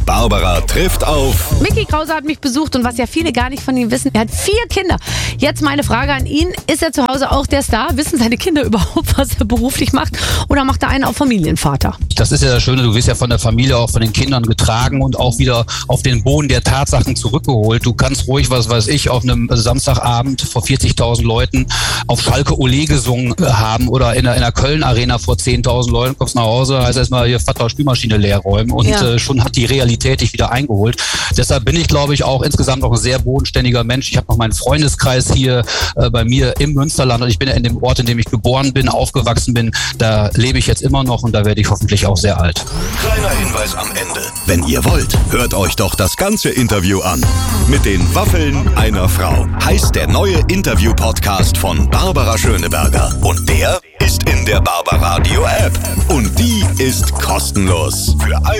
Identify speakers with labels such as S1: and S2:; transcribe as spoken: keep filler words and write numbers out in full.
S1: Barbara trifft auf...
S2: Micky Krause hat mich besucht und was ja viele gar nicht von ihm wissen, er hat vier Kinder. Jetzt meine Frage an ihn, ist er zu Hause auch der Star? Wissen seine Kinder überhaupt, was er beruflich macht? Oder macht er einen auf Familienvater?
S3: Das ist ja das Schöne, du wirst ja von der Familie, auch von den Kindern getragen und auch wieder auf den Boden der Tatsachen zurückgeholt. Du kannst ruhig, was weiß ich, auf einem Samstagabend vor vierzigtausend Leuten auf Schalke Ole gesungen haben oder in der, in der Köln-Arena vor zehntausend Leuten, kommst nach Hause, heißt erstmal hier Vater Spülmaschine leer räumen und
S2: Ja.
S3: äh, schon hat die Realität dich wieder eingeholt. Deshalb bin ich, glaube ich, auch insgesamt auch ein sehr bodenständiger Mensch. Ich habe noch meinen Freundeskreis hier äh, bei mir im Münsterland und ich bin ja in dem Ort, in dem ich geboren bin, aufgewachsen bin. Da lebe ich jetzt immer noch und da werde ich hoffentlich auch sehr alt.
S1: Kleiner Hinweis am Ende. Wenn ihr wollt, hört euch doch das ganze Interview an. Mit den Waffeln einer Frau heißt der neue Interview-Podcast von Barbara Schöneberger. Und der ist in der Barbaradio App. Und die ist kostenlos. Für